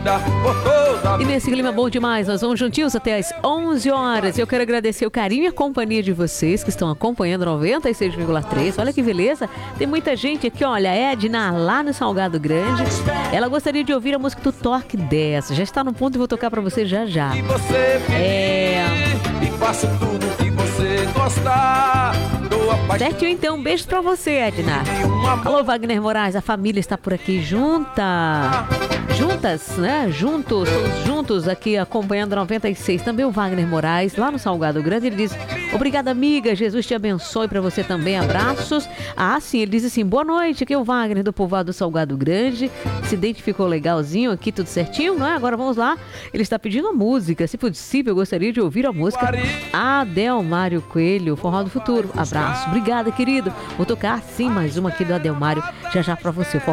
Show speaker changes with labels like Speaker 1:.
Speaker 1: vida por toda a
Speaker 2: E nesse clima bom demais, nós vamos juntinhos até às 11 horas. Eu quero agradecer o carinho e a companhia de vocês que estão acompanhando 96,3. Olha que beleza. Tem muita gente aqui, olha, a Edna lá no Salgado Grande. Ela gostaria de ouvir a música do Torque 10. Já está no ponto e vou tocar para você já já.
Speaker 1: que você pedir, e faço tudo que você gostar.
Speaker 2: Certinho, então, um beijo pra você, Edna. Alô, Wagner Moraes, a família está por aqui juntas, né? Juntos, todos juntos aqui acompanhando 96. Também o Wagner Moraes, lá no Salgado Grande, ele diz: obrigada, amiga, Jesus te abençoe, pra você também, abraços. Ah, sim, ele diz assim: boa noite, aqui é o Wagner do povoado do Salgado Grande, se identificou legalzinho aqui, tudo certinho, não é? Agora vamos lá, ele está pedindo a música, se possível, eu gostaria de ouvir a música Adelmário Coelho, Forró do Futuro. Abraço, obrigada, querido. Vou tocar sim mais uma aqui do Adelmário já já pra você.